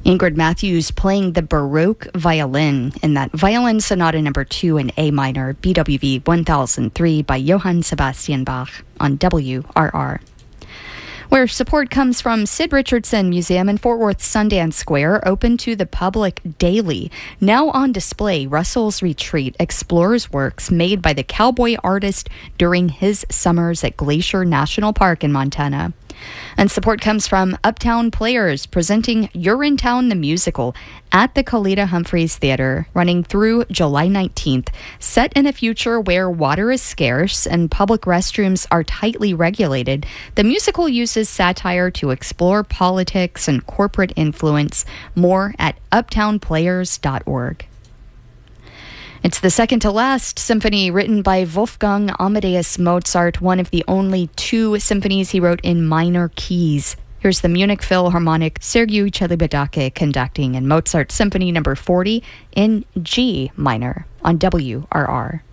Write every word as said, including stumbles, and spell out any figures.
Ingrid Matthews playing the Baroque violin in that Violin Sonata number two in A minor, B W V one thousand three by Johann Sebastian Bach on W R R. Where support comes from, Sid Richardson Museum in Fort Worth Sundance Square, open to the public daily. Now on display, Russell's Retreat explores works made by the cowboy artist during his summers at Glacier National Park in Montana. And support comes from Uptown Players, presenting Urinetown the Musical at the Kalita Humphreys Theater, running through July nineteenth. Set in a future where water is scarce and public restrooms are tightly regulated, the musical uses satire to explore politics and corporate influence. More at uptown players dot org. It's the second to last symphony written by Wolfgang Amadeus Mozart, one of the only two symphonies he wrote in minor keys. Here's the Munich Philharmonic Sergiu Celibidache conducting in Mozart Symphony number forty in G minor on W R R.